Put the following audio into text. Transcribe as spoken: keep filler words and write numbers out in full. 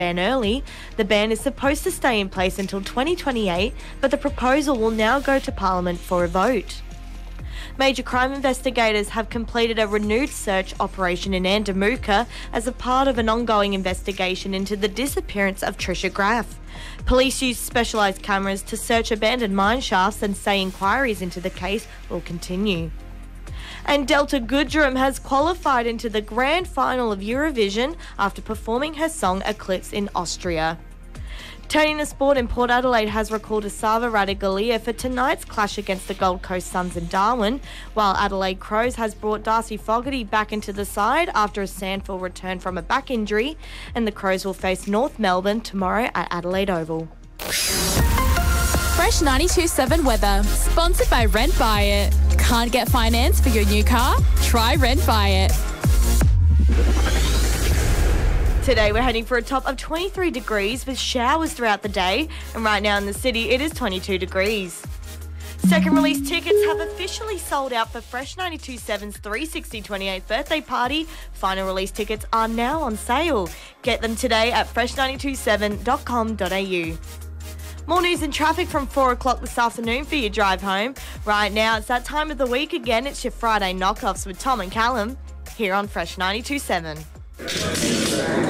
ban early. The ban is supposed to stay in place until twenty twenty-eight, but the proposal will now go to Parliament for a vote. Major crime investigators have completed a renewed search operation in Andamooka as a part of an ongoing investigation into the disappearance of Trisha Graff. Police used specialised cameras to search abandoned mine shafts and say inquiries into the case will continue. And Delta Goodrem has qualified into the grand final of Eurovision after performing her song Eclipse in Austria. Turning to sport, in Port Adelaide has recalled Esava Ratugolea for tonight's clash against the Gold Coast Suns in Darwin, while Adelaide Crows has brought Darcy Fogarty back into the side after a Sandford returned from a back injury, and the Crows will face North Melbourne tomorrow at Adelaide Oval. Fresh ninety-two point seven weather, sponsored by Rent Buy It. Can't get finance for your new car? Try Rent Buy It. Today we're heading for a top of twenty-three degrees with showers throughout the day, and right now in the city it is twenty-two degrees. Second release tickets have officially sold out for Fresh ninety-two point seven's three sixty twenty-eighth birthday party. Final release tickets are now on sale. Get them today at fresh nine two seven dot com dot a u. More news and traffic from four o'clock this afternoon for your drive home. Right now it's that time of the week again. It's your Friday knockoffs with Tom and Callum here on Fresh ninety-two point seven.